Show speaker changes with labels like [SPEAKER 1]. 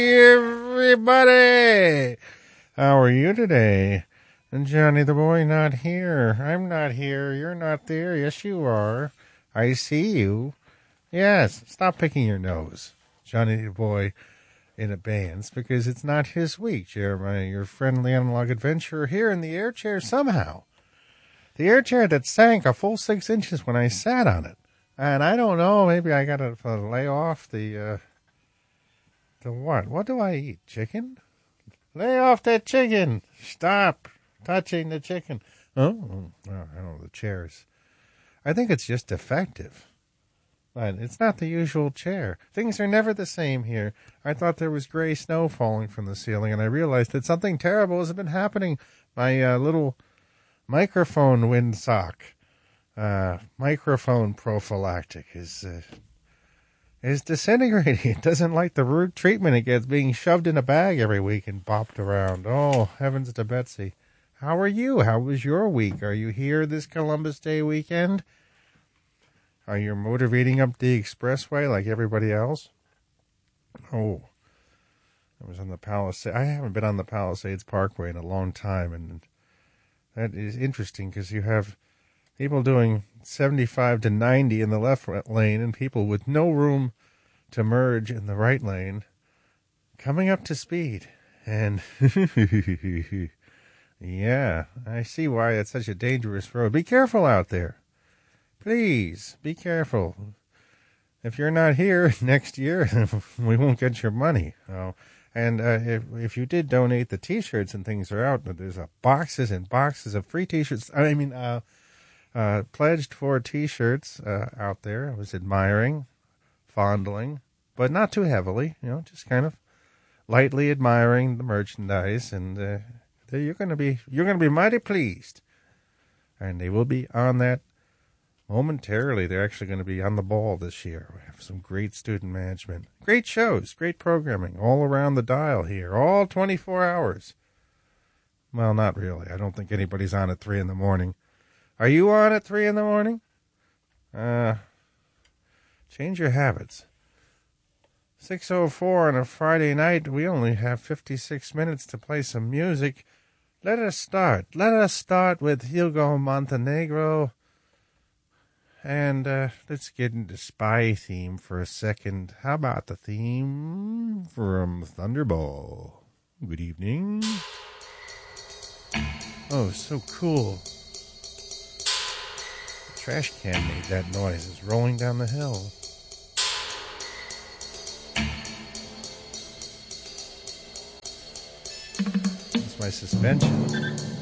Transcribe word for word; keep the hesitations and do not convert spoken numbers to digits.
[SPEAKER 1] Everybody, how are you today? Johnny the boy not here. I'm not here. You're not there. Yes, you are. I see you. Yes, stop picking your nose, Johnny the boy in abeyance, because it's not his week. Jeremiah, your friendly analog adventurer, here in the air chair somehow. The air chair that sank a full six inches when I sat on it. And I don't know, maybe I got to uh, lay off the, uh, the what? What do I eat? Chicken? Lay off that chicken. Stop touching the chicken. Oh, oh, I don't know, the chairs. I think it's just defective. But it's not the usual chair. Things are never the same here. I thought there was gray snow falling from the ceiling, and I realized that something terrible has been happening. My uh, little microphone windsock, uh, microphone prophylactic is uh, is disintegrating. It doesn't like the rude treatment it gets being shoved in a bag every week and bopped around. Oh, heavens to Betsy. How are you? How was your week? Are you here this Columbus Day weekend? Are you motivating up the expressway like everybody else? Oh, I was on the Palisades. I haven't been on the Palisades Parkway in a long time, and that is interesting because you have people doing seventy-five to ninety in the left lane and people with no room to merge in the right lane coming up to speed. And yeah, I see why it's such a dangerous road. Be careful out there. Please, be careful. If you're not here next year, we won't get your money. Oh, and uh, if, if you did donate, the T-shirts and things are out. There's uh, boxes and boxes of free T-shirts. I mean, uh, uh, pledged for T-shirts uh, out there. I was admiring, fondling, but not too heavily. You know, just kind of lightly admiring the merchandise, and uh, you're going to be you're going to be mighty pleased. And they will be on that. Momentarily, they're actually going to be on the ball this year. We have some great student management, great shows, great programming all around the dial here, all twenty-four hours. Well, not really. I don't think anybody's on at three in the morning. Are you on at three in the morning? Uh, change your habits. six oh four on a Friday night, we only have fifty-six minutes to play some music. Let us start. Let us start with Hugo Montenegro. And uh, let's get into Spy theme for a second. How about the theme from Thunderball? Good evening. Oh, so cool. The trash can made that noise. It's rolling down the hill. That's my suspension.